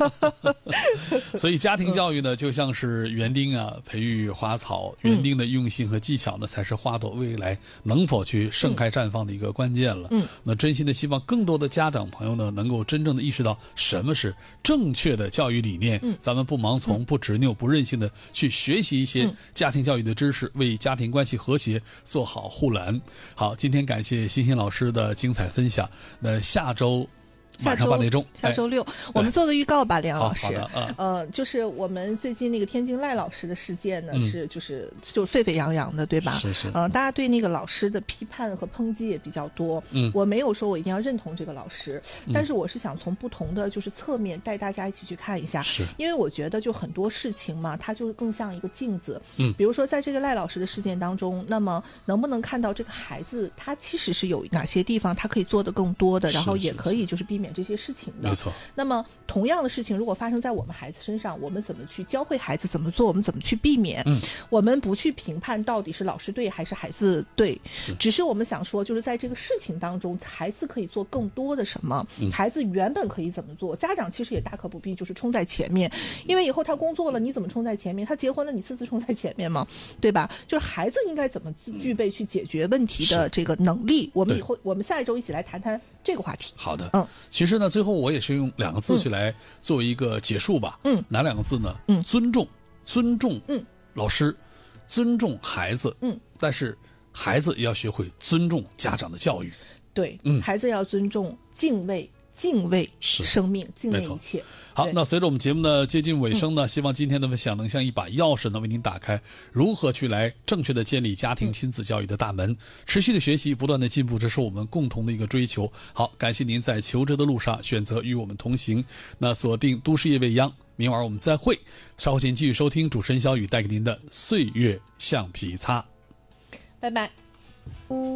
所以家庭教育呢，就像是园丁啊，培育花草，园丁的用心和技巧呢，才是花朵未来能否去盛开绽放的一个关键了。那真心的希望更多的家长朋友呢，能够真正的意识到什么是正确的教育理念。咱们不盲从、不执拗、不任性的去学习一些家庭教育的知识，为家庭关系和谐做好护栏。好，今天感谢欣欣老师的精彩分享。那下周晚上8点钟， 下周6，我们做个预告吧，梁老师。 就是我们最近那个天津赖老师的事件呢，就是沸沸扬扬的，对吧？ 是。 大家对那个老师的批判和抨击也比较多。我没有说我一定要认同这个老师，但是我是想从不同的就是侧面带大家一起去看一下。 是。 因为我觉得就很多事情嘛，它就更像一个镜子。比如说在这个赖老师的事件当中，那么能不能看到这个孩子他其实是有哪些地方他可以做得更多的，然后也可以就是避免这些事情的。 没错。 那么同样的事情如果发生在我们孩子身上，我们怎么去教会孩子怎么做，我们怎么去避免。我们不去评判到底是老师对还是孩子对，只是我们想说就是在这个事情当中孩子可以做更多的什么，孩子原本可以怎么做，家长其实也大可不必就是冲在前面，因为以后他工作了你怎么冲在前面，他结婚了你次冲在前面吗？对吧？就是孩子应该怎么具备去解决问题的这个能力。我们下一周一起来谈谈这个话题。 好的。其实呢最后我也是用2个字去来作为一个结束吧。哪2个字呢？尊重老师，尊重孩子。但是孩子也要学会尊重家长的教育。 对。孩子要尊重、敬畏生命，敬畏一切。 好，那随着我们节目的接近尾声呢，希望今天的分享能像一把钥匙呢，为您打开如何去来正确的建立家庭亲子教育的大门。持续的学习，不断的进步，这是我们共同的一个追求。好，感谢您在求知的路上选择与我们同行。那锁定都市夜未央，明晚我们再会。稍后请继续收听主持人小雨带给您的岁月橡皮擦。 拜拜。